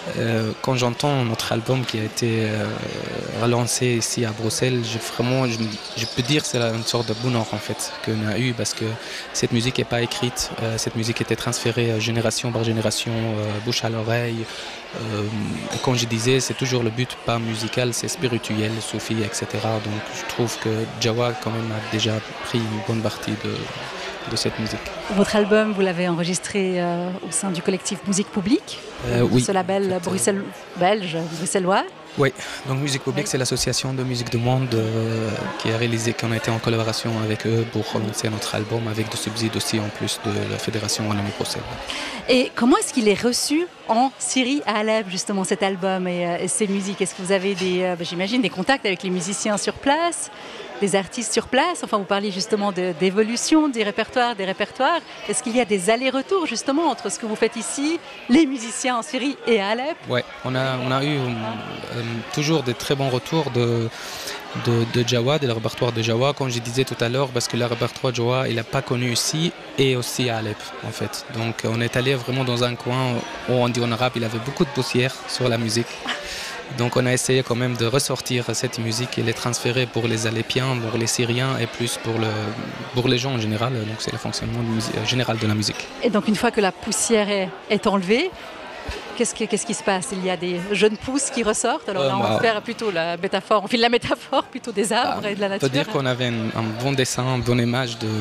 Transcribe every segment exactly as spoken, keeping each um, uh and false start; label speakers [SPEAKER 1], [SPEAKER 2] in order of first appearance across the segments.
[SPEAKER 1] Euh, quand j'entends notre album qui a été euh, relancé ici à Bruxelles, je, vraiment, je, je peux dire que c'est une sorte de bonheur en fait qu'on a eu parce que cette musique n'est pas écrite, euh, cette musique était transférée euh, génération par génération, euh, bouche à l'oreille. Euh, comme je disais, c'est toujours le but, pas musical, c'est spirituel, soufi, et cetera. Donc je trouve que Jawa quand même a déjà pris une bonne partie de, de cette musique.
[SPEAKER 2] Votre album, vous l'avez enregistré euh, au sein du collectif Musique Publique,
[SPEAKER 1] euh, oui,
[SPEAKER 2] ce label
[SPEAKER 1] en fait,
[SPEAKER 2] Bruxelles, belge, bruxellois.
[SPEAKER 1] Oui, donc Musique Publique, oui. C'est l'association de musique du monde euh, qui a réalisé, qu'on a été en collaboration avec eux pour relancer notre album avec des subsides aussi en plus de la Fédération Wallonie-Bruxelles.
[SPEAKER 2] Et comment est-ce qu'il est reçu en Syrie, à Alep, justement, cet album et, euh, et ces musiques? Est-ce que vous avez, des, euh, j'imagine, des contacts avec les musiciens sur place, des artistes sur place? Enfin, vous parliez justement de, d'évolution des répertoires, des répertoires. Est-ce qu'il y a des allers-retours, justement, entre ce que vous faites ici, les musiciens en Syrie et à Alep?
[SPEAKER 1] Oui, on a, on a eu euh, toujours des très bons retours de, de, de Jawa, de le répertoire de Jawa, comme je disais tout à l'heure, parce que le répertoire de Jawa, il n'a pas connu ici et aussi à Alep, en fait. Donc, on est allé vraiment dans un coin où on dit en arabe, il avait beaucoup de poussière sur la musique. Donc on a essayé quand même de ressortir cette musique et les transférer pour les Alépiens, pour les Syriens et plus pour, le, pour les gens en général. Donc c'est le fonctionnement de général de la musique.
[SPEAKER 2] Et donc une fois que la poussière est, est enlevée, Qu'est-ce qui, qu'est-ce qui se passe? Il y a des jeunes pousses qui ressortent. Alors là, on va euh, faire plutôt la métaphore, on file la métaphore plutôt des arbres euh, et de la nature.
[SPEAKER 1] On peut dire qu'on avait un, un bon dessin, une bonne image de,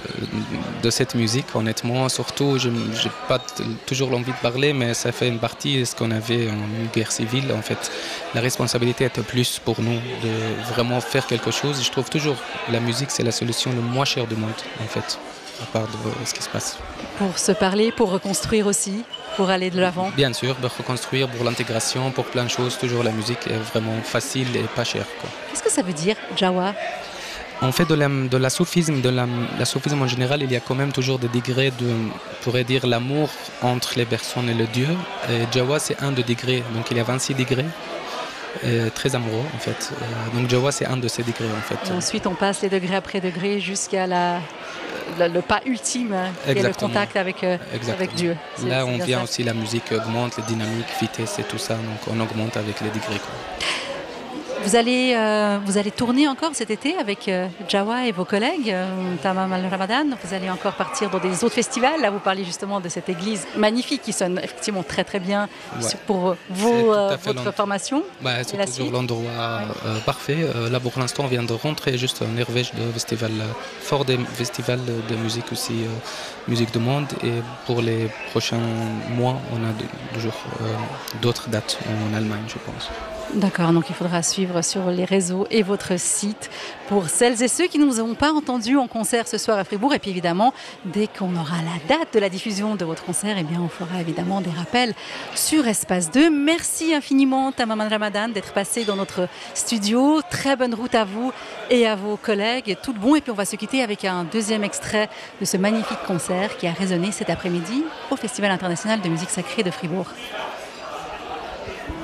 [SPEAKER 1] de cette musique, honnêtement. Surtout, je n'ai pas t- toujours l'envie de parler, mais ça fait une partie de ce qu'on avait en guerre civile. En fait, la responsabilité était plus pour nous de vraiment faire quelque chose. Je trouve toujours que la musique, c'est la solution le moins chère du monde, en fait, à part de ce qui se passe.
[SPEAKER 2] Pour se parler, pour reconstruire aussi, pour aller de l'avant.
[SPEAKER 1] Bien sûr, pour reconstruire, pour l'intégration, pour plein de choses. Toujours la musique est vraiment facile et pas chère, quoi.
[SPEAKER 2] Qu'est-ce que ça veut dire, Jawa?
[SPEAKER 1] En fait, de la, de la soufisme, de la, la soufisme en général, il y a quand même toujours des degrés de, on pourrait dire, l'amour entre les personnes et le Dieu. Et Jawa, c'est un des degrés, donc il y a vingt-six degrés. Euh, très amoureux en fait. Euh, donc Jawa c'est un de ces degrés en fait.
[SPEAKER 2] Et ensuite on passe les degrés après degrés jusqu'à la, le, le pas ultime qui est le contact avec, euh, avec Dieu.
[SPEAKER 1] C'est, Là c'est on vient ça. Aussi la musique augmente, les dynamiques, vitesse et tout ça, donc on augmente avec les degrés, quoi.
[SPEAKER 2] Vous allez, euh, vous allez tourner encore cet été avec euh, Jawa et vos collègues, euh, Tamam al-Ramadan. Vous allez encore partir dans des autres festivals. Là, vous parliez justement de cette église magnifique qui sonne effectivement très très bien ouais. pour vos, euh, votre formation.
[SPEAKER 1] Bah, c'est toujours suite. L'endroit ouais. euh, parfait. Euh, là, pour l'instant, on vient de rentrer juste en Norvège de festival, euh, fort des festivals de, de musique aussi, euh, musique du monde. Et pour les prochains mois, on a de, toujours euh, d'autres dates en Allemagne, je pense.
[SPEAKER 2] D'accord, donc il faudra suivre sur les réseaux et votre site pour celles et ceux qui ne nous ont pas entendus en concert ce soir à Fribourg. Et puis évidemment, dès qu'on aura la date de la diffusion de votre concert, eh bien on fera évidemment des rappels sur Espace deux. Merci infiniment Tamam al-Ramadan d'être passé dans notre studio. Très bonne route à vous et à vos collègues. Tout de bon. Et puis on va se quitter avec un deuxième extrait de ce magnifique concert qui a résonné cet après-midi au Festival international de musique sacrée de Fribourg.